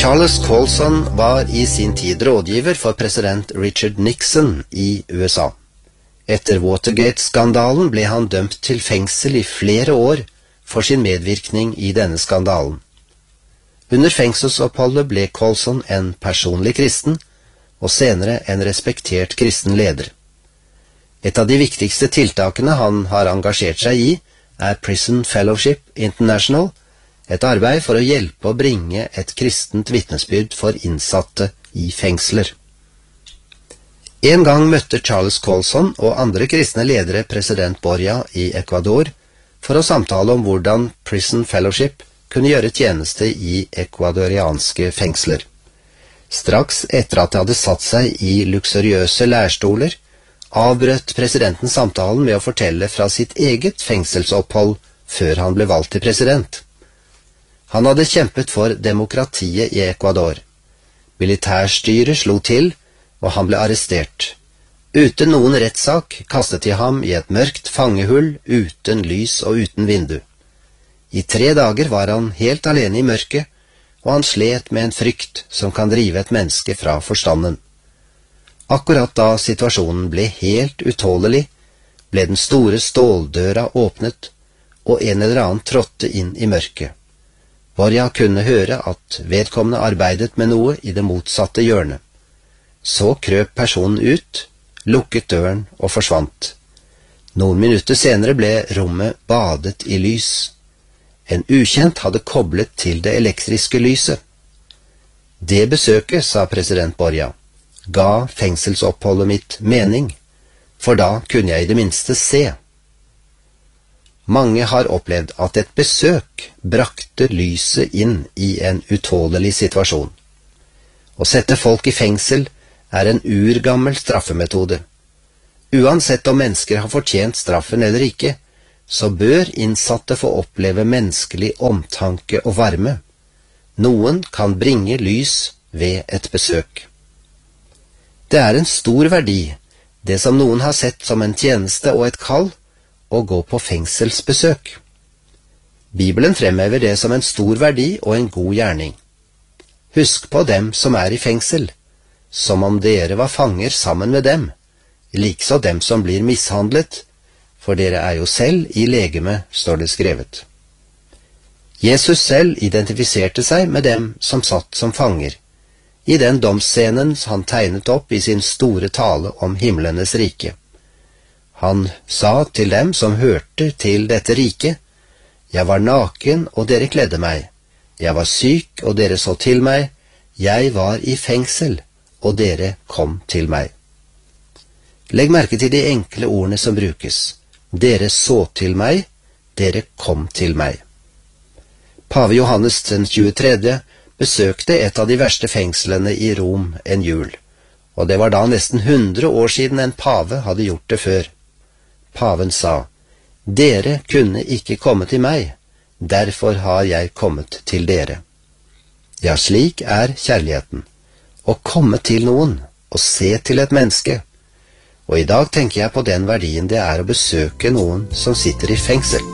Charles Colson var i sin tid rådgiver for president Richard Nixon i USA. Etter Watergate-skandalen ble han dømt til fengsel i flere år for sin medvirkning i denne skandalen. Under fengselsoppholdet ble Colson en personlig kristen, og senere en respektert kristen leder. Et av de viktigste tiltakene han har engasjert seg i, er Prison Fellowship International, et arbeid for å hjelpe å bringe et kristent vitnesbyrd for innsatte i fengsler. En gang møtte Charles Colson og andre kristne ledere president Borja i Ecuador for å samtale om hvordan Prison Fellowship kunne gjøre tjeneste i ecuadorianske fengsler. Straks etter at de hadde satt seg i luksuriøse lærstoler, avbrøt presidenten samtalen med å fortelle fra sitt eget fengselsopphold før han ble valgt til president. Han hadde kjempet for demokratiet i Ecuador. Militærstyret slo til, og han ble arrestert. Uten noen rettssak kastet de ham i et mørkt fangehull uten lys og uten vindu. I 3 dager var han helt alene i mørket, og han slet med en frykt som kan drive et menneske fra forstanden. Akkurat da situasjonen ble helt utålelig, ble den store ståldøra åpnet, og en eller annen trådte inn i mørket. Borja kunne høre at vedkommende arbeidet med noe i det motsatte hjørnet. Så krøp personen ut, lukket døren og forsvant. Noen minutter senere ble rommet badet i lys. En ukjent hadde koblet til det elektriske lyset. Det besøket, sa president Borja, ga fengselsoppholdet mitt mening, for da kunne jeg i det minste se. Mange har opplevd at et besøk brakte lyset inn i en utålelig situasjon. Å sette folk i fengsel er en urgammel straffemetode. Uansett om mennesker har fortjent straffen eller ikke, så bør innsatte få oppleve menneskelig omtanke og varme. Noen kan bringe lys ved et besøk. Det er en stor verdi, det som noen har sett som en tjeneste og et kall, å gå på fengselsbesøk. Bibelen fremhever det som en stor verdi og en god gjerning. Husk på dem som er i fengsel, som om dere var fanger sammen med dem, likeså dem som blir mishandlet, for dere er jo selv i legeme, står det skrevet. Jesus selv identifiserte seg med dem som satt som fanger, i den domsscenen han tegnet opp i sin store tale om himlenes rike. Han sa til dem som hørte til dette riket, «Jeg var naken, og dere kledde meg. Jeg var syk, og dere så til meg. Jeg var i fengsel, og dere kom til meg.» Legg merke til de enkle ordene som brukes. Dere så til meg, dere kom til meg. Pave Johannes den 23. besøkte et av de verste fengslene i Rom en jul, og det var da nesten 100 år siden en pave hadde gjort det før. Paven sa, «Dere kunne ikke komme til meg, derfor har jeg kommet til dere.» Ja, slik er kjærligheten, å komme til noen og se til et menneske. Og i dag tenker jeg på den verdien det er å besøke noen som sitter i fengsel.